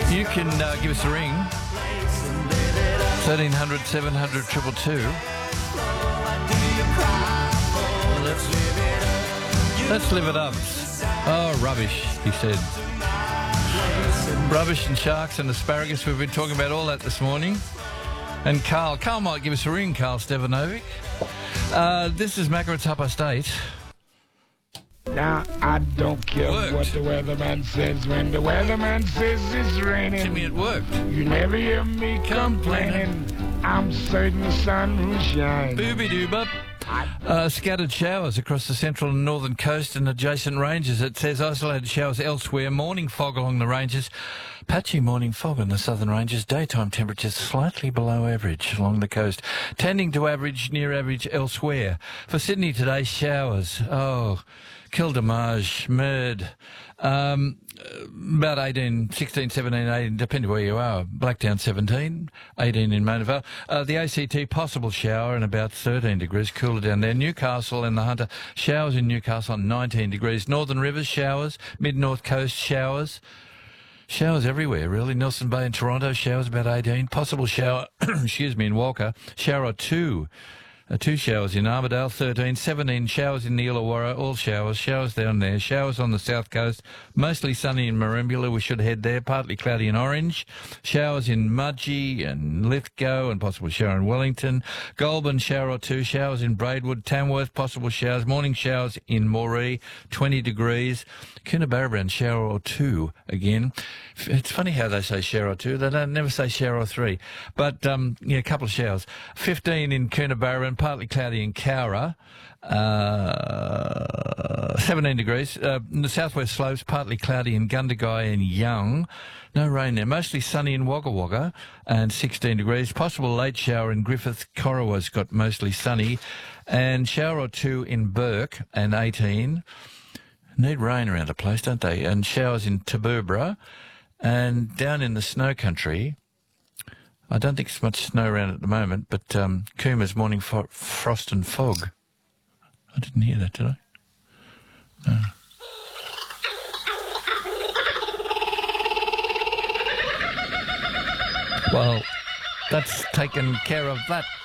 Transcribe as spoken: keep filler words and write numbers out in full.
You can uh, give us a ring. thirteen hundred, seven hundred, two two two. Let's, let's live it up. Oh, rubbish, he said. Rubbish and sharks and asparagus. We've been talking about all that this morning. And Carl. Carl might give us a ring, Carl Stevanovic. Uh, this is Makarats State. Now, I don't care Worked. what the weatherman says when the weatherman says it's raining. Timmy, it worked. You never hear me complaining. I'm certain the sun will shine. Booby-doo-bop. Uh, scattered showers across the central and northern coast and adjacent ranges. It says isolated showers elsewhere. Morning fog along the ranges. Patchy morning fog on the southern ranges. Daytime temperatures slightly below average along the coast. Tending to average, near average elsewhere. For Sydney today, showers. Oh, Kildamage, Merd. Um, about eighteen, sixteen, seventeen, eighteen, depending where you are. Blacktown seventeen, eighteen in Mona Vale. Uh, the A C T, possible shower and about thirteen degrees, cooler down there. Newcastle and the Hunter, showers in Newcastle on nineteen degrees. Northern Rivers, showers. Mid-North Coast, showers. Showers everywhere, really. Nelson Bay and Toronto, showers about eighteen. Possible shower, excuse me, in Walker. Shower or two. Uh, two showers in Armidale, thirteen, seventeen showers in the Illawarra, all showers, showers down there, showers on the south coast, mostly sunny in Merimbula, we should head there, partly cloudy in Orange, showers in Mudgee and Lithgow and possible shower in Wellington, Goulburn, shower or two, showers in Braidwood, Tamworth, possible showers, morning showers in Moree, twenty degrees, Coonabarabran, shower or two again. It's funny how they say shower or two, they don't never say shower or three, but um, yeah, a couple of showers. fifteen in Coonabarabran, partly cloudy in Cowra, uh, seventeen degrees. Uh, in the southwest slopes, partly cloudy in Gundagai and Young. No rain there. Mostly sunny in Wagga Wagga and sixteen degrees. Possible late shower in Griffith. Corowa's got mostly sunny. And shower or two in Burke and eighteen. Need rain around the place, don't they? And showers in Taboobra. And down in the snow country, I don't think there's much snow around at the moment, but um, Coomer's morning fo- frost and fog. I didn't hear that, did I? No. Well, that's taken care of that.